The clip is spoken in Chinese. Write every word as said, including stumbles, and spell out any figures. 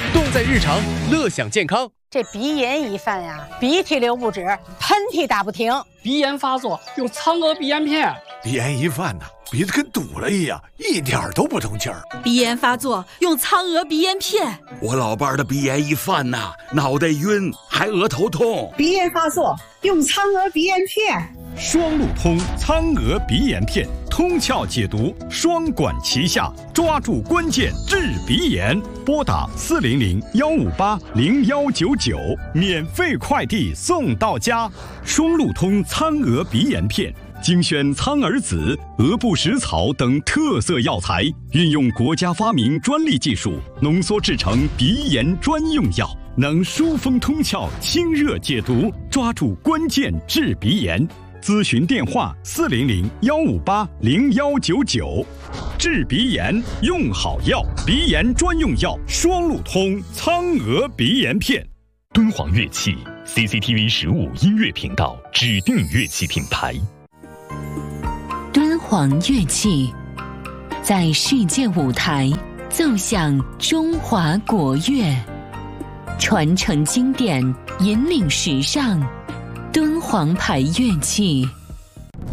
动在日常，乐享健康。 这鼻炎一犯呀，鼻涕流不止，喷嚏打不停。 鼻炎发作用苍娥鼻炎片。 鼻炎一犯呢，鼻子跟堵了一样，一点都不通气儿。 鼻炎发作用苍娥鼻炎片。 我老伴儿的鼻炎一犯呐，脑袋晕，还额头痛。 鼻炎发作用苍娥鼻炎片。 双路通苍娥鼻炎片，通窍解毒，双管齐下，抓住关键治鼻炎。拨打四零零幺五八零幺九九，免费快递送到家。双路通苍娥鼻炎片，精选苍耳子、鹅不食草等特色药材，运用国家发明专利技术，浓缩制成鼻炎专用药，能疏风通窍、清热解毒，抓住关键治鼻炎。咨询电话：四零零幺五八零幺九九。治鼻炎用好药，鼻炎专用药双路通苍娥鼻炎片。 敦煌乐器 C C T V 十五音乐频道指定乐器品牌。 敦煌乐器在世界舞台奏响中华国乐，传承经典，引领时尚。敦煌牌乐器